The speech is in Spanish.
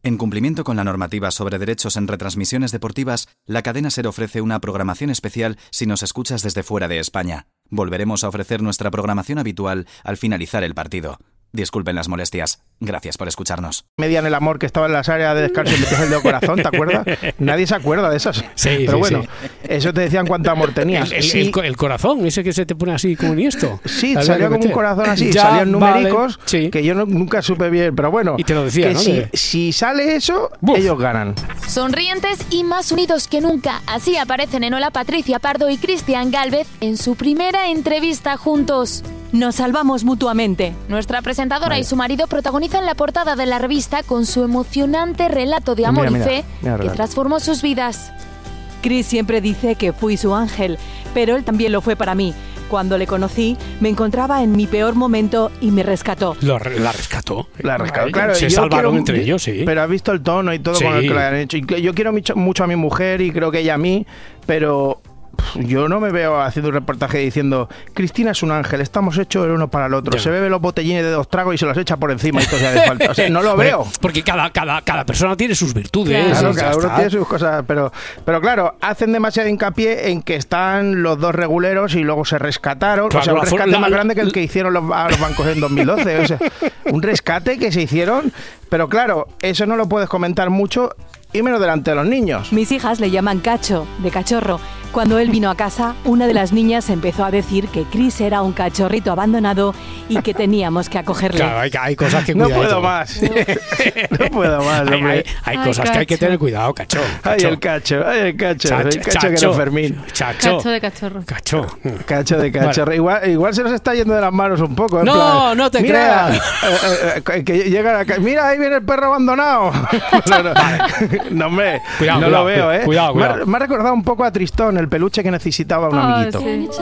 En cumplimiento con la normativa sobre derechos en retransmisiones deportivas, la cadena SER ofrece una programación especial si nos escuchas desde fuera de España. Volveremos a ofrecer nuestra programación habitual al finalizar el partido. Disculpen las molestias. Gracias por escucharnos. Medían el amor que estaba en las áreas de descanso y metías el dedo corazón, ¿te acuerdas? Nadie se acuerda de esas. Sí, pero sí, bueno, sí. Eso te decían cuánto amor tenías. El corazón, ese que se te pone así como esto. Sí, salía como un corazón así, ya, salían numericos, vale, sí. que yo nunca supe bien, pero bueno. Y te lo decía, que ¿no? Si sale eso, ¡buf! Ellos ganan. Sonrientes y más unidos que nunca. Así aparecen en Hola Patricia Pardo y Cristian Gálvez en su primera entrevista juntos. Nos salvamos mutuamente. Nuestra presentadora y su marido protagonizan la portada de la revista con su emocionante relato de amor y fe que transformó sus vidas. Chris siempre dice que fui su ángel, pero él también lo fue para mí. Cuando le conocí, me encontraba en mi peor momento y me rescató. La rescató. La rescató, claro. Se salvaron entre ellos, sí. Pero has visto el tono y todo con el que lo han hecho. Yo quiero mucho a mi mujer y creo que ella a mí, pero yo no me veo haciendo un reportaje diciendo Cristina es un ángel, estamos hechos el uno para el otro. Se bebe los botellines de 2 tragos y se los echa por encima y todo se hace falta. O sea, no lo veo. Porque cada persona tiene sus virtudes. Claro, cada uno tiene sus cosas, pero claro, hacen demasiado hincapié en que están los 2 reguleros y luego se rescataron. Claro, o sea, un rescate más grande que el que hicieron los bancos en 2012. O sea, un rescate que se hicieron, pero claro, eso no lo puedes comentar mucho y menos delante de los niños. Mis hijas le llaman Cacho, de cachorro. Cuando él vino a casa, una de las niñas empezó a decir que Chris era un cachorrito abandonado y que teníamos que acogerle. Claro, hay cosas que cuidar. No puedo más. No puedo más, hombre. Hay cosas que hay que tener cuidado, Cacho. Ay, el Cacho. El Cacho que era Fermín. Cacho de cachorro. Cacho de cachorro. Vale. Igual se nos está yendo de las manos un poco. No te creas. Que llega acá. Mira, ahí viene el perro abandonado. No, hombre. Cuidado, no lo veo, ¿eh? Cuidado. Me ha recordado un poco a Tristón, el peluche que necesitaba un amiguito. Sí.